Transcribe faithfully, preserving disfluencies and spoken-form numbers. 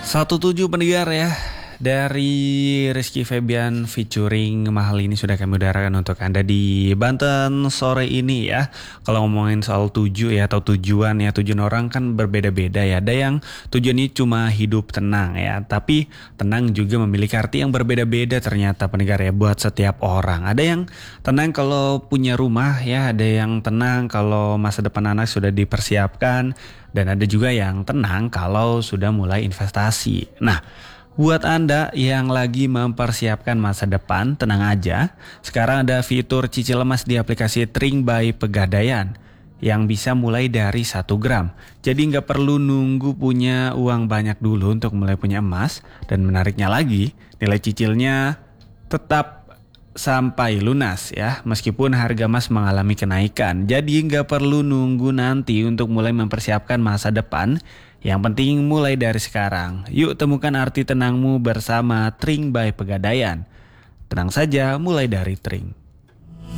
satu tujuh pendengar ya, dari Rizky Febian featuring Mahal ini sudah kami udarakan untuk Anda di Banten sore ini ya. Kalau ngomongin soal tujuh ya atau tujuan ya, tujuan orang kan berbeda-beda ya. Ada yang tujuannya cuma hidup tenang ya, tapi tenang juga memiliki arti yang berbeda-beda ternyata pendengar ya buat setiap orang. Ada yang tenang kalau punya rumah ya, ada yang tenang kalau masa depan anak sudah dipersiapkan, dan ada juga yang tenang kalau sudah mulai investasi. Nah, buat Anda yang lagi mempersiapkan masa depan, tenang aja. Sekarang ada fitur cicil emas di aplikasi Tring by Pegadaian yang bisa mulai dari satu gram. Jadi nggak perlu nunggu punya uang banyak dulu untuk mulai punya emas. Dan menariknya lagi, nilai cicilnya tetap sampai lunas ya, meskipun harga emas mengalami kenaikan. Jadi nggak perlu nunggu nanti untuk mulai mempersiapkan masa depan. Yang penting mulai dari sekarang. Yuk temukan arti tenangmu bersama Tring by Pegadaian. Tenang saja, mulai dari Tring.